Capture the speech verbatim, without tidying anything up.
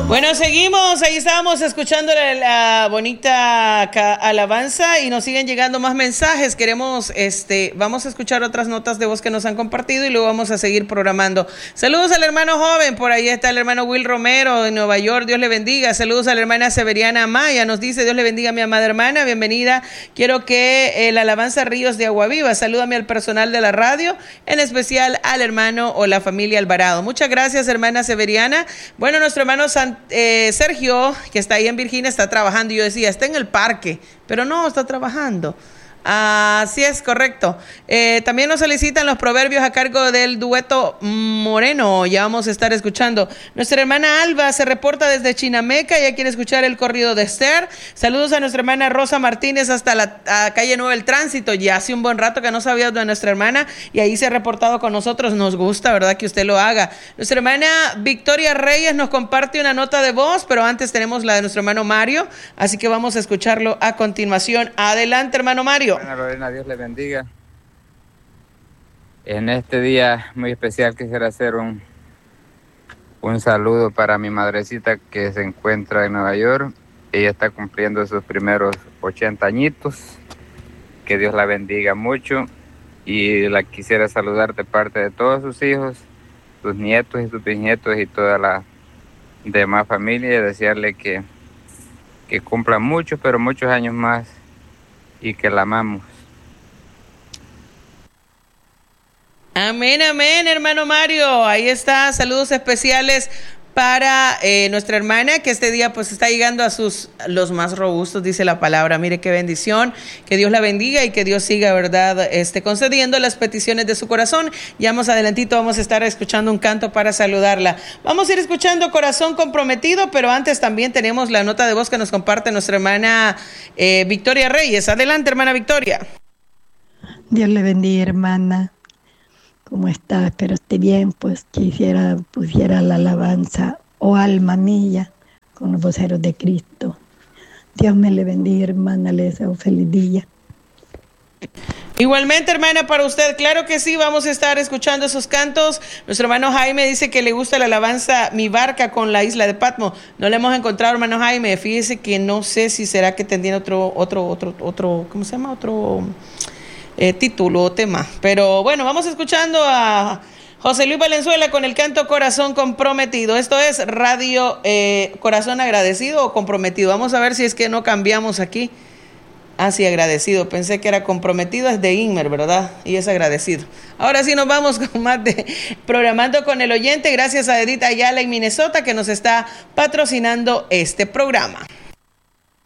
Bueno, seguimos, ahí estábamos escuchando la, la bonita alabanza y nos siguen llegando más mensajes. Queremos, este, vamos a escuchar otras notas de voz que nos han compartido y luego vamos a seguir programando. Saludos al hermano joven, por ahí está el hermano Will Romero de Nueva York, Dios le bendiga. Saludos a la hermana Severiana Maya, nos dice, Dios le bendiga a mi amada hermana, bienvenida. Quiero que eh, la alabanza Ríos de Agua Viva, salúdame al personal de la radio, en especial al hermano o la familia Alvarado. Muchas gracias, hermana Severiana. Bueno, nuestro hermano Sant Eh, Sergio, que está ahí en Virginia, está trabajando. Y yo decía, está en el parque, pero no, está trabajando. Así es, correcto. Eh, también nos solicitan los proverbios a cargo del dueto Moreno. Ya vamos a estar escuchando. Nuestra hermana Alba se reporta desde Chinameca. Ya quiere escuchar el corrido de Esther. Saludos a nuestra hermana Rosa Martínez hasta la a calle Nueva El Tránsito. Ya hace un buen rato que no sabía de nuestra hermana y ahí se ha reportado con nosotros. Nos gusta, ¿verdad?, que usted lo haga. Nuestra hermana Victoria Reyes nos comparte una nota de voz, pero antes tenemos la de nuestro hermano Mario. Así que vamos a escucharlo a continuación. Adelante, hermano Mario. Buena Lorena, Dios le bendiga. En este día muy especial quisiera hacer un, un saludo para mi madrecita que se encuentra en Nueva York. Ella está cumpliendo sus primeros ochenta añitos. Que Dios la bendiga mucho. Y la quisiera saludar de parte de todos sus hijos, sus nietos y sus bisnietos y toda la demás familia. Y desearle que, que cumpla muchos, pero muchos años más. Y que la amamos. Amén, amén, hermano Mario. Ahí está, saludos especiales para eh, nuestra hermana que este día pues está llegando a sus, los más robustos, dice la palabra. Mire qué bendición, que Dios la bendiga y que Dios siga, verdad, este, concediendo las peticiones de su corazón. Ya más adelantito vamos a estar escuchando un canto para saludarla. Vamos a ir escuchando Corazón Comprometido, pero antes también tenemos la nota de voz que nos comparte nuestra hermana eh, Victoria Reyes. Adelante, hermana Victoria. Dios le bendiga, hermana. ¿Cómo está? Espero esté bien, pues quisiera pusiera la alabanza, oh alma mía, con los voceros de Cristo. Dios me le bendiga, hermana, le deseo un feliz día. Igualmente, hermana, para usted, claro que sí, vamos a estar escuchando esos cantos. Nuestro hermano Jaime dice que le gusta la alabanza Mi Barca con la isla de Patmos. No le hemos encontrado, hermano Jaime, fíjese que no sé si será que tendría otro, otro, otro, otro, ¿cómo se llama? Otro... Eh, título o tema, pero bueno, vamos escuchando a José Luis Valenzuela con el canto Corazón Comprometido. Esto es Radio eh, Corazón Agradecido o Comprometido. Vamos a ver si es que no cambiamos aquí hacia agradecido. Pensé que era comprometido, es de Inmer, ¿verdad? Y es agradecido. Ahora sí nos vamos con más de Programando con el Oyente, gracias a Edith Ayala en Minnesota que nos está patrocinando este programa.